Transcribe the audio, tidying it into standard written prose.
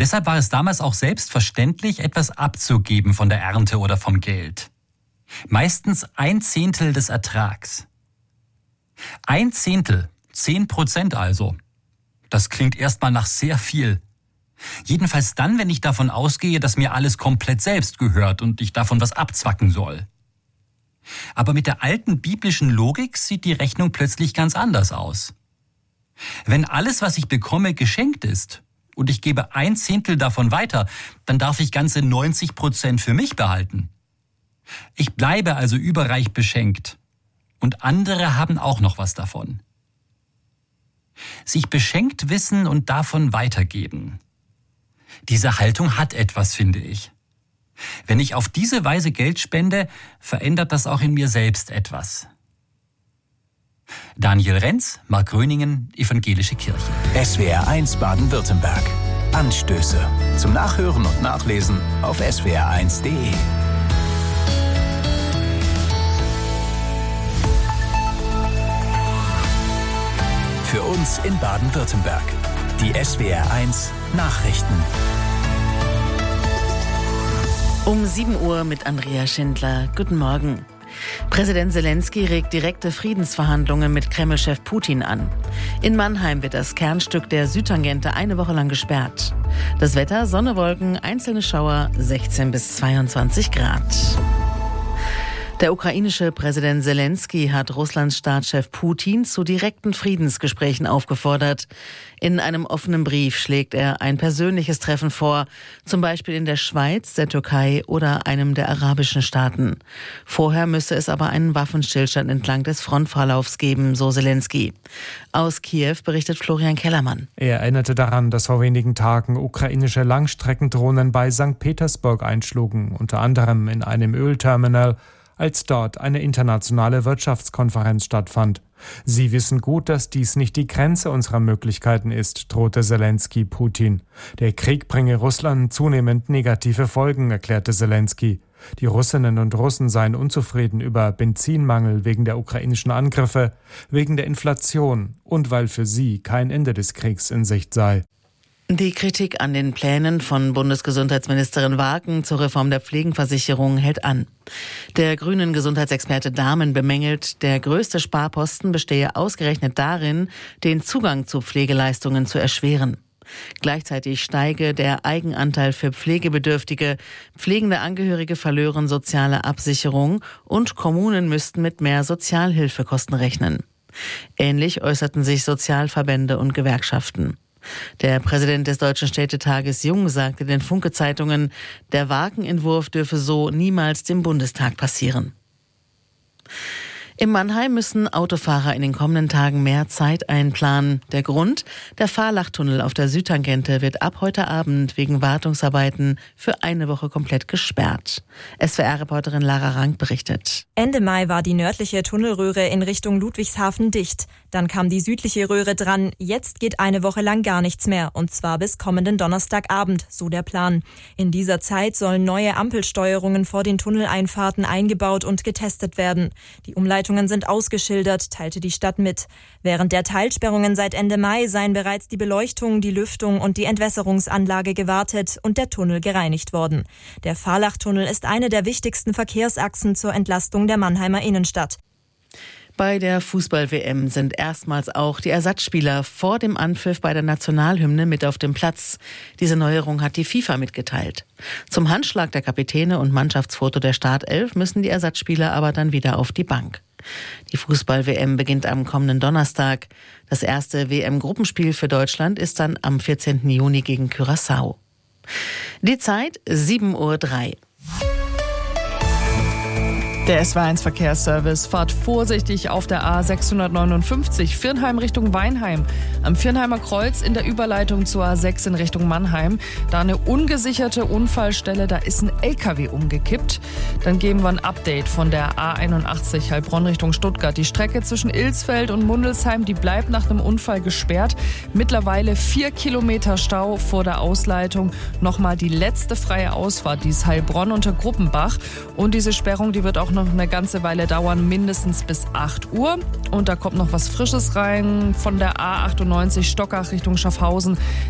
Deshalb war es damals auch selbstverständlich, etwas abzugeben von der Ernte oder vom Geld. Meistens 1/10 des Ertrags. 1/10, 10% also. Das klingt erstmal nach sehr viel. Jedenfalls dann, wenn ich davon ausgehe, dass mir alles komplett selbst gehört und ich davon was abzwacken soll. Aber mit der alten biblischen Logik sieht die Rechnung plötzlich ganz anders aus. Wenn alles, was ich bekomme, geschenkt ist und ich gebe 1/10 davon weiter, dann darf ich ganze 90% für mich behalten. Ich bleibe also überreich beschenkt und andere haben auch noch was davon. Sich beschenkt wissen und davon weitergeben. Diese Haltung hat etwas, finde ich. Wenn ich auf diese Weise Geld spende, verändert das auch in mir selbst etwas. Daniel Renz, Mark Gröningen, Evangelische Kirche. SWR 1 Baden-Württemberg. Anstöße. Zum Nachhören und Nachlesen auf swr1.de. Für uns in Baden-Württemberg. Die SWR 1 Nachrichten. Um 7 Uhr mit Andrea Schindler. Guten Morgen. Präsident Zelensky regt direkte Friedensverhandlungen mit Kreml-Chef Putin an. In Mannheim wird das Kernstück der Südtangente eine Woche lang gesperrt. Das Wetter, Sonne, Wolken, einzelne Schauer, 16 bis 22 Grad. Der ukrainische Präsident Zelensky hat Russlands Staatschef Putin zu direkten Friedensgesprächen aufgefordert. In einem offenen Brief schlägt er ein persönliches Treffen vor, zum Beispiel in der Schweiz, der Türkei oder einem der arabischen Staaten. Vorher müsse es aber einen Waffenstillstand entlang des Frontverlaufs geben, so Zelensky. Aus Kiew berichtet Florian Kellermann. Er erinnerte daran, dass vor wenigen Tagen ukrainische Langstreckendrohnen bei St. Petersburg einschlugen, unter anderem in einem Ölterminal, als dort eine internationale Wirtschaftskonferenz stattfand. Sie wissen gut, dass dies nicht die Grenze unserer Möglichkeiten ist, drohte Zelensky Putin. Der Krieg bringe Russland zunehmend negative Folgen, erklärte Zelensky. Die Russinnen und Russen seien unzufrieden über Benzinmangel wegen der ukrainischen Angriffe, wegen der Inflation und weil für sie kein Ende des Kriegs in Sicht sei. Die Kritik an den Plänen von Bundesgesundheitsministerin Wagen zur Reform der Pflegenversicherung hält an. Der grünen Gesundheitsexperte Dahmen bemängelt, der größte Sparposten bestehe ausgerechnet darin, den Zugang zu Pflegeleistungen zu erschweren. Gleichzeitig steige der Eigenanteil für Pflegebedürftige, pflegende Angehörige verlören soziale Absicherung und Kommunen müssten mit mehr Sozialhilfekosten rechnen. Ähnlich äußerten sich Sozialverbände und Gewerkschaften. Der Präsident des Deutschen Städtetages Jung sagte den Funke-Zeitungen, der Wagenentwurf dürfe so niemals dem Bundestag passieren. In Mannheim müssen Autofahrer in den kommenden Tagen mehr Zeit einplanen. Der Grund? Der Fahrlachtunnel auf der Südtangente wird ab heute Abend wegen Wartungsarbeiten für eine Woche komplett gesperrt. SWR-Reporterin Lara Rank berichtet. Ende Mai war die nördliche Tunnelröhre in Richtung Ludwigshafen dicht. Dann kam die südliche Röhre dran. Jetzt geht eine Woche lang gar nichts mehr. Und zwar bis kommenden Donnerstagabend, so der Plan. In dieser Zeit sollen neue Ampelsteuerungen vor den Tunneleinfahrten eingebaut und getestet werden. Die Umleitungen sind ausgeschildert, teilte die Stadt mit. Während der Teilsperrungen seit Ende Mai seien bereits die Beleuchtung, die Lüftung und die Entwässerungsanlage gewartet und der Tunnel gereinigt worden. Der Fahrlachtunnel ist eine der wichtigsten Verkehrsachsen zur Entlastung der Mannheimer Innenstadt. Bei der Fußball-WM sind erstmals auch die Ersatzspieler vor dem Anpfiff bei der Nationalhymne mit auf dem Platz. Diese Neuerung hat die FIFA mitgeteilt. Zum Handschlag der Kapitäne und Mannschaftsfoto der Startelf müssen die Ersatzspieler aber dann wieder auf die Bank. Die Fußball-WM beginnt am kommenden Donnerstag. Das erste WM-Gruppenspiel für Deutschland ist dann am 14. Juni gegen Curaçao. Die Zeit 7:03 Uhr. Der SWR1 Verkehrsservice fahrt vorsichtig auf der A659 Viernheim Richtung Weinheim. Am Viernheimer Kreuz in der Überleitung zur A6 in Richtung Mannheim. Da eine ungesicherte Unfallstelle, da ist ein LKW umgekippt. Dann geben wir ein Update von der A81 Heilbronn Richtung Stuttgart. Die Strecke zwischen Ilsfeld und Mundelsheim, die bleibt nach dem Unfall gesperrt. Mittlerweile 4 Kilometer Stau vor der Ausleitung. Nochmal die letzte freie Ausfahrt, die ist Heilbronn unter Gruppenbach. Und diese Sperrung, die wird auch noch eine ganze Weile dauern, mindestens bis 8 Uhr. Und da kommt noch was Frisches rein von der A98 Stockach Richtung Schaffhausen.